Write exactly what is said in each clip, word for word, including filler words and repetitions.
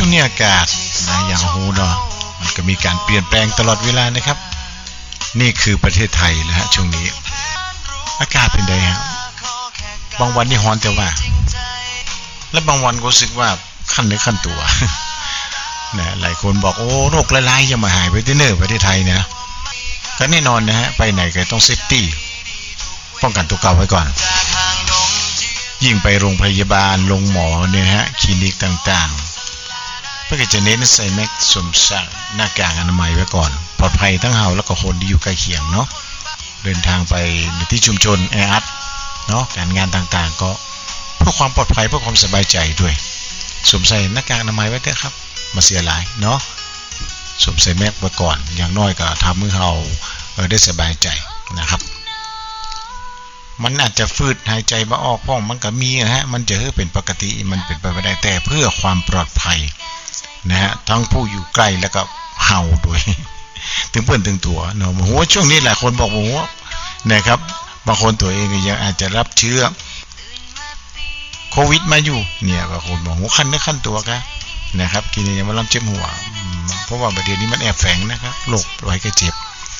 ช่วงนี้อากาศนะอย่างโหเนาะมันก็มีการเปลี่ยนแปลงตลอดเวลานะครับนี่คือประเทศไทยนะฮะช่วงนี้อากาศเป็นไงฮะบางวันนี่ร้อนแต่ว่าและบางวันก็รู้สึกว่าขั้นเนื้อขั้นตัวนะหลายคนบอกโอ้โรคหลายๆอย่ามาหายไปที่เนอประเทศไทยนะก็แน่นอนนะฮะไปไหนก็ต้องเซฟตี้ป้องกันตัวเก่าไว้ก่อนยิ่งไปโรงพยาบาลโรงหมอเนี่ยฮะคลินิกต่างๆเพื่อจะเน้นใส่แมสสวมใส่หน้ากากอนามัยไว้ก่อนปลอดภัยทั้งเฮาแล้วก็คนที่อยู่ใกล้เคียงเนาะเดินทางไปในที่ชุมชนแออัดเนาะการงานต่างๆก็เพื่อความปลอดภัยเพื่อความสบายใจด้วยสวมใส่หน้ากากอนามัยไว้เถอะครับมาเสียหลายเนาะสวมใส่แมสไว้ก่อนอย่างน้อยก็ทำให้เราเออได้สบายใจนะครับมันอาจจะฟืดหายใจบ่ออกพ้องมันก็มีนะฮะมันจะเป็นปกติมันเป็นไปไม่ได้แต่เพื่อความปลอดภัยนะฮะทั้งผู้อยู่ใกล้แล้วก็เฮาด้วยถึงเพื่อนถึงตัวเนาะโหช่วงนี้หลายคนบอกโหนะครับบางคนตัวเองก็ยังอาจจะรับเชื้อโควิดมาอยู่เนี่ยบางคนบอกโหคันเนื้อคันตัวกันนะครับกินยังมาล้ำเจ็บหัวเพราะว่าประเดี๋ยวนี้มันแอบแฝงนะครับโรคไว้ก็เจ็บ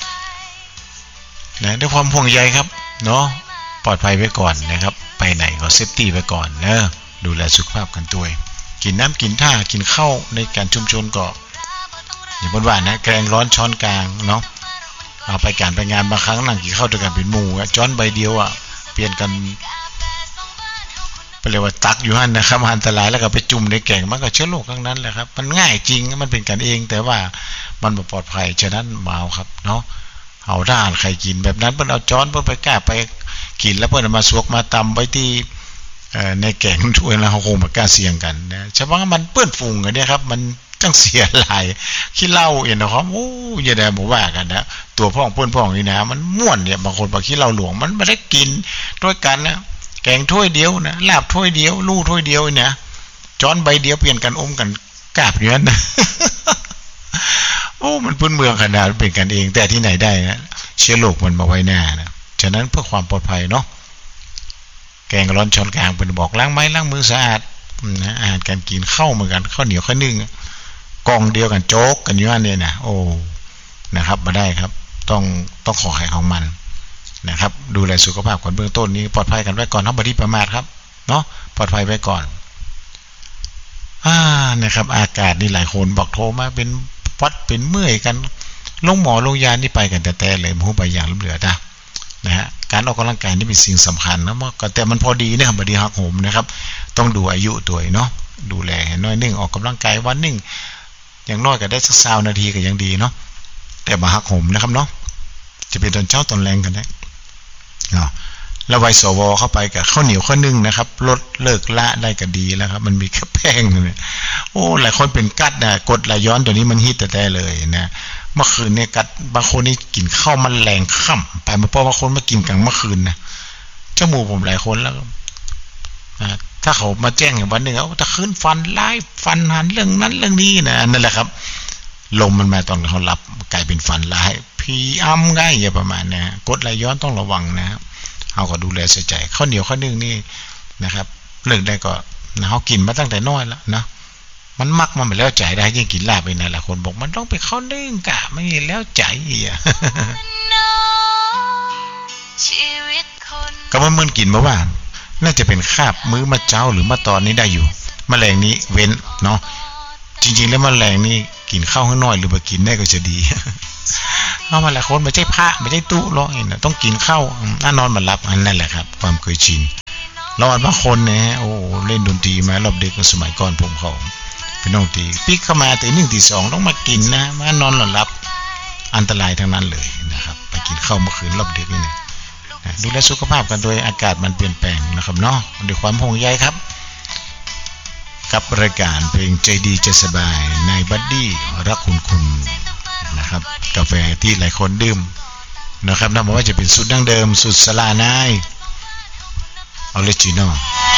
นะด้วยความห่วงใยครับเนาะปลอดภัยไว้ก่อนนะครับไปไหนก็เซฟตี้ไว้ก่อนเนอะดูแลสุขภาพกันด้วยกินน้ำกินท่ากินข้าวในการชุมชนก็อย่างบนว่านะแกงร้อนช้อนกลางเนาะเอาไปการไปงานบางครั้งนั่งกินข้าวด้วยกันเป็นหมู่ช้อนใบเดียวอ่ะเปลี่ยนกันไปเรียกว่าตักอยู่หั่นนะครับอันตรายแล้วก็ไปจุ่มในแกงมันก็เชื้อโรคทั้งนั้นแหละครับมันง่ายจริงมันเป็นกันเองแต่ว่ามันบ่ปลอดภัยฉะนั้นเมาครับเนาะเอาถ้าใครกินแบบนั้นเพิ่นเอาช้อนเพิ่นไปกล้าไปกินแล้วเพิ่นเอามาสวกมาตำไว้ที่เอ่อในแกงถ้วยแล้วเฮาคงบ่กล้าเสี่ยงกันนะเฉพาะมันเปื้อนฝุ่งอันนี้ครับมันจังเสียหลายขี้เหล้าเอ็นนะครับโอ้อย่าได้บ่ว่ากันนะตัวพ่องเพิ่นพ่องนี่นะมันม่วนเนี่ยบางคนบอกขี้เหล้าหลวงมันบ่ได้กินด้วยกันนะแกงถ้วยเดียวนะลาบถ้วยเดียวลู่ถ้วยเดียวเนี่ยช้อนใบเดียวเปลี่ยนกันอมกันกราบอยู่นั่นโอ้มันพื้นเมืองขนาดเป็นกันเองแต่ที่ไหนได้นะเชื้อโรคมันมาไว้หน้านะฉะนั้นเพื่อความปลอดภัยเนาะแกงร้อนช้อนกลางเป็นบอกล้างไม้ล้างมือสะอาดนะอาหารการกินข้าวเหมือนกันข้าวเหนียวข้าวนึ่งกองเดียวกันโจ๊กกันอยู่นั่นเนี่ยนะโอ้นะครับมาได้ครับต้องต้องขอไข่ของมันนะครับดูแลสุขภาพก่อนเบื้องต้นนี้ปลอดภัยกันไว้ก่อนครับบ่ได้ประมาทครับเนาะปลอดภัยไว้ก่อนอ่านะครับอากาศนี่หลายคนบอกโทรมาเป็นวัดเป็นเมื่อยกันลงหมอลงยานี่ไปกันแต่แต่เลยมู้ไปอย่างเหลือๆนะนะฮะการออกกำลังกายนี่เป็นสิ่งสำคัญนะก็แต่มันพอดีนะครับบ่ได้หักโหมนะครับต้องดูอายุตัวเนาะดูแลให้น้อยนึงออกกำลังกายวันนึงอย่างน้อยก็ได้สักยี่สิบนาทีก็ยังดีเนาะแต่บ่หักโหมนะครับเนาะจะเป็นตอนเช้าตอนแรงกันได้เนาะแล้วไวสวเข้าไปกับข้าวเหนียวข้าวนึ่งนะครับลดเลิกละได้ก็ดีแล้วครับมันมีแค่แป้งเนี่ยโอ้หลายคนเป็นกัดนะกดไหลย้อนตัวนี้มันฮิตแต่ได้เลยนะเมื่อคืนเนี่ยกัดบางคนนี่กินข้าวมันแรงค่ำไปมาเพราะบางคนมากินกลางเมื่อคืนนะจมูกผมหลายคนแล้วถ้าเขามาแจ้งอย่างวันหนึ่งเอาถ้าคืนฟันไล่ฟันหันเรื่องนั้นเรื่องนี้นะนั่นแหละครับลมมันมาตอนเขาหลับกลายเป็นฟันลายพีอ้ำง่ายอย่างประมาณนะกดไหลย้อนต้องระวังนะครับเอาก็ดูแลใส่ใจข้าวเหนียวข้าวนึ่งนี่นะครับเลิกได้ก็นะเขากินมาตั้งแต่น้อยแล้วนะมันมักมันไม่แล้วใจได้ยิ่งกินลาบไปนะหลายคนบอกมันต้องไปข้าวนึ่งกะไม่แล้วใจอ่ะก็มันมึนกินมาว่าน่าจะเป็นคาบมื้อมาเจ้าหรือมาตอนนี้ได้อยู่แมลงนี้เว้นเนาะจริงๆแล้วแมลงนี่กินข้าวข้างน้อยหรือมากินได้ก็จะดีเอามาหลายคนไม่ใช่พระไม่ใช่ตู้หรอกเนี่ยต้องกินข้าวน่านอนมารับอันนั่นแหละครับความเคยชินเราบางคนเนี่ยโอ้เล่นดนตรีมารอบเด็กสมัยก่อนผมเขาเป็นน้องตีปิ๊กเข้ามาตีหนึ่งตีสองต้องมากินนะมานอนหลับอันตรายทั้งนั้นเลยนะครับไปกินข้าวเมื่อคืนรอบเด็กนี่นะดูแลสุขภาพกันโดยอากาศมันเปลี่ยนแปลงนะครับเนาะด้วยความห่วงใยครับกับรายการเพลงใจดีใจสบายในบัดดี้รักคุณคุณนะครับกาแฟที่หลายคนดื่มนะครับนับว่าจะเป็นสูตรดั้งเดิมสูตรสลานายออริจินอล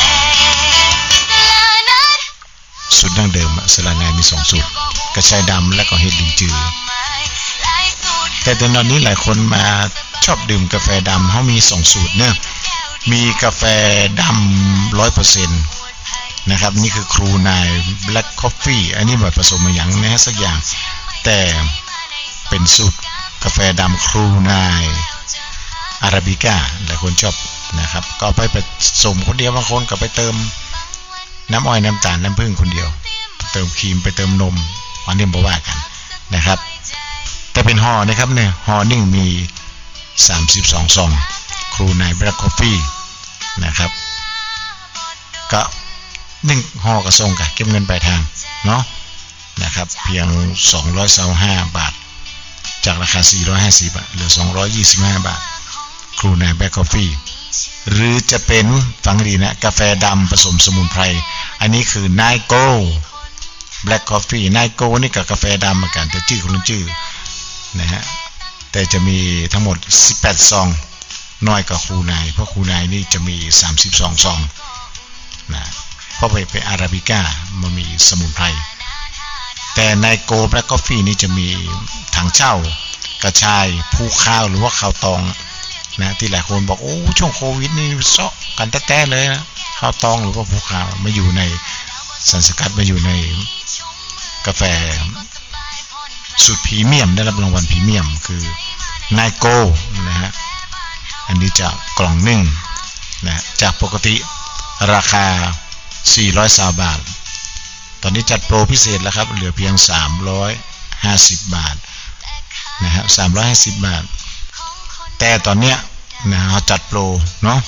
สูตรดั้งเดิมสลานายมีสองสูตรกระชายดำและก็เห็ดลินจือแต่ตอนนี้หลายคนมาชอบดื่มกาแฟดำเขามีสองสูตรเนี่ยมีกาแฟดำร้อยเปอร์เซ็นต์นะครับนี่คือครูนาย Black Coffee อันนี้แบบผสมมาอย่างนะฮะสักอย่างแต่เป็นสูตรกาแฟดำครูนายอาราบิก้าหลายคนชอบนะครับก็ไปผสมคนเดียวบางคนก็ไปเติมน้ำอ้อยน้ำตาลน้ำผึ้งคนเดียวเติมครีมไปเติมนมอันนี้บ่ว่ากันนะครับแต่เป็นห่อนะครับเนี่ยห่อหนึ่งมีสามสิบสองซองครูนาย Black Coffee นะครับก็หนึ่งห่อกระส่งกับเก็บเงินปลายทางเนาะนะครับเพียงสองร้อยยี่สิบห้าบาทจากราคาสี่ร้อยห้าสิบเหลือสองร้อยยี่สิบห้าบาทครูนาย Black Coffee หรือจะเป็นฟังดีนะกาแฟดำผสมสมุนไพรอันนี้คือนายโก้ Black Coffee นายโก้นี่กับกาแฟดำเหมือนกันแต่ชื่อคนละชื่อนะฮะแต่จะมีทั้งหมดสิบแปดซองน้อยกว่าครูนายเพราะครูนายนี่จะมีสามสิบสองซองนะเพราะไปเป็นอาราบิก้ามันมีสมุนไพรแต่ในโกลแบล็คกาแฟนี่จะมีถังเช่ากระชายผู้ข้าวหรือว่าข้าวตองนะที่หลายคนบอกโอ้ช่วงโควิดนี่เซาะกันแต้ๆเลยนะข้าวตองหรือว่าผู้ข้าวมาอยู่ในสารสกัดมาอยู่ในกาแฟสูตรพรีเมียมได้รับรางวัลพรีเมียมคือนายโกนะฮะอันนี้จะกล่องหนึ่งนะจากปกติราคาสี่ร้อยยี่สิบบาทตอนนี้จัดโปรพิเศษแล้วครับเหลือเพียงสามร้อยห้าสิบบาทนะฮะสามร้อยห้าสิบบาทแต่ตอนเนี้ยนะเราจัดโปรเนาะ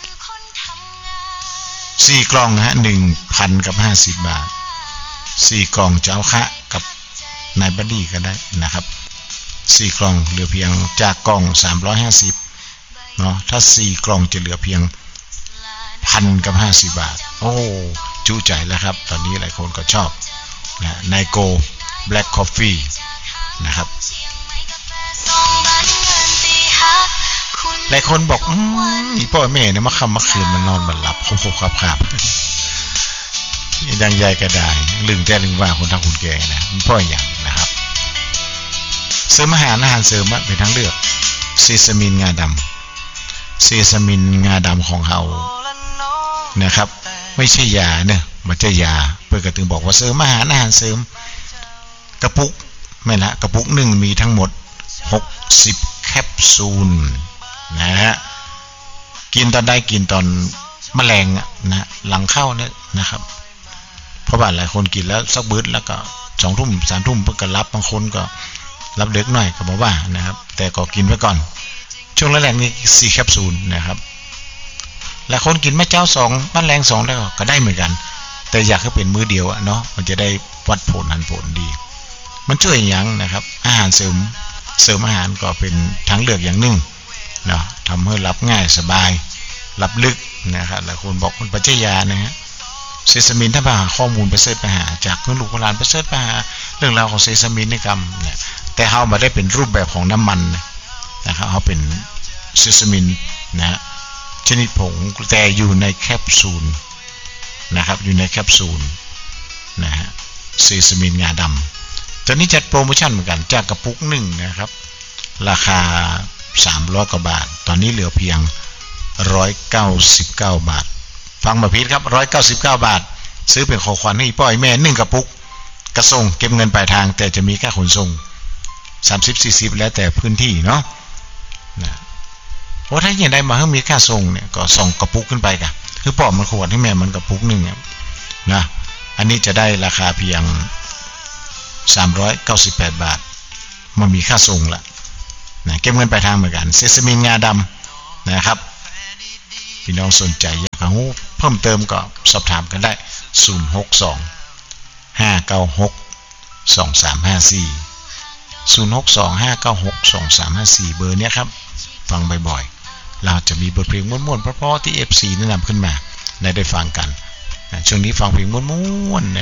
สี่กล่องนะฮะ หนึ่งพัน กับห้าสิบบาทสี่กล่องจะเอาคะกับนายบัดดี้ก็ได้นะครับสี่กล่องเหลือเพียงจากกล่องสามร้อยห้าสิบเนาะถ้าสี่กล่องจะเหลือเพียงพันกับห้าสิบบาทโอ้จุใจแล้วครับตอนนี้หลายคนก็ชอบนะไนโก Black Coffee นะครับหลายคนบอกอืมอีพ่อแม่เนี่ยมาค่ำมาคืนมันนอนมันหลับคบๆครับๆยังใหญ่ก็ได้ลึงแต่ลึงว่าคนทางคุณแก่นะมันพ่ออย่างนะครับเสริมอาหารอาหารเสริมเป็นทั้งเลือกเซซามินงาดำเซซามินงาดำของเรานะครับไม่ใช่ยาเนี่ยมันจะยาเพื่อกระตึงบอกว่าเสริมอาหารอาหารเสริมกระปุกไม่ละกระปุกหนึ่งมีทั้งหมดหกสิบแคปซูลนะฮะกินตอนได้กินตอนแมลงนะหลังเข้าเนี่ยนะครับเพราะว่าหลายคนกินแล้วสักบื้อแล้วก็สองทุ่มสามทุ่มเพื่อกันรับบางคนก็รับเด็กหน่อยก็บอกว่านะครับแต่ก็กินไว้ก่อนช่วงแรกนี่สี่แคปซูลนะครับหลายคนกินแม่เจ้าสองบ้านแรงสองแล้วก็ได้เหมือนกันแต่อยากให้เป็นมื้อเดียวอะเนาะมันจะได้วัดผลหันผลดีมันช่วยอย่างนะครับอาหารเสริมเสริมอาหารก็เป็นทางเลือกอย่างหนึ่งเนาะทำให้รับง่ายสบายรับลึกนะครับหลายคนบอกมันปัจจัยยานะฮะเซซามินถ้าไปหาข้อมูลไปเสิร์ชไปหาจากเพื่อนลูกหลานไปเสิร์ชไปหาเรื่องราวของเซซามินในกรรมเนี่ยแต่เขามาได้เป็นรูปแบบของน้ำมันนะครับเขาเป็นเซซามินนะฮะชนิดผงแต่อยู่ในแคปซูลนะครับอยู่ในแคปซูลนะฮะเซซามินงาดำตอนนี้จัดโปรโมชั่นเหมือนกันจากกระปุกหนึ่งนะครับราคาสามร้อยกว่าบาทตอนนี้เหลือเพียงหนึ่งร้อยเก้าสิบเก้าบาทฟังมาพีดครับหนึ่งร้อยเก้าสิบเก้าบาทซื้อเป็นของขวัญให้พ่อแม่หนึ่งกระปุกกระส่งเก็บเงินปลายทางแต่จะมีค่าขนส่งสามสิบ สี่สิบแล้วแต่พื้นที่เนาะนะเพราะถ้าอย่างใดมาให้มีค่าส่งเนี่ยก็ส่งกระปุกขึ้นไปกันคือปอกมันขวดให้แม่มันกระปุกหนึ่งนะอันนี้จะได้ราคาเพียงสามร้อยเก้าสิบแปดบาทมันมีค่าส่งละนะเก็บเงินปลายทางเหมือนกันเซซามินงาดำนะครับพี่น้องสนใจอยากรู้เพิ่มเติมก็สอบถามกันได้ศูนย์ หก สอง ห้า เก้า หก สอง สาม ห้า สี่ ศูนย์ หก สอง ห้า เก้า หก สอง สาม ห้า สี่เบอร์เนี้ยครับฟังบ่อยๆเราจะมีบทเพลงม่วนๆเพราะๆที่ เอฟ ซี แนะนำขึ้นมาได้ได้ฟังกันช่วงนี้ฟังเพลงม่วนๆ